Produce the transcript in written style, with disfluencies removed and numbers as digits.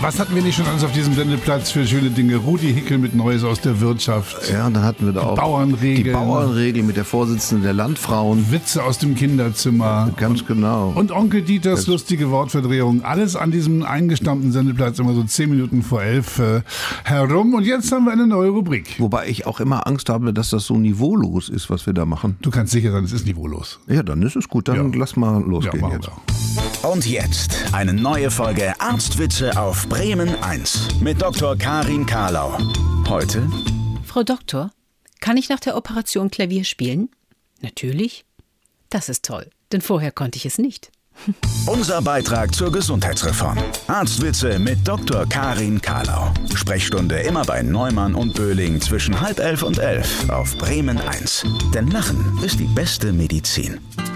Was hatten wir nicht schon alles auf diesem Sendeplatz für schöne Dinge? Rudi Hickel mit Neues aus der Wirtschaft. Ja, und dann hatten wir da auch die Bauernregel mit der Vorsitzenden der Landfrauen. Witze aus dem Kinderzimmer. Ganz genau. Und Onkel Dieters lustige Wortverdrehung. Alles an diesem eingestammten Sendeplatz immer so 10 Minuten vor 11 herum. Und jetzt haben wir eine neue Rubrik. Wobei ich auch immer Angst habe, dass das so niveaulos ist, was wir da machen. Du kannst sicher sein, es ist niveaulos. Ja, dann ist es gut. Dann lass mal losgehen jetzt. Und jetzt eine neue Folge Arztwitze auf Bremen 1 mit Dr. Karin Karlau. Heute: Frau Doktor, kann ich nach der Operation Klavier spielen? Natürlich. Das ist toll, denn vorher konnte ich es nicht. Unser Beitrag zur Gesundheitsreform. Arztwitze mit Dr. Karin Karlau. Sprechstunde immer bei Neumann und Böhling zwischen 10:30 und 11 auf Bremen 1. Denn Lachen ist die beste Medizin.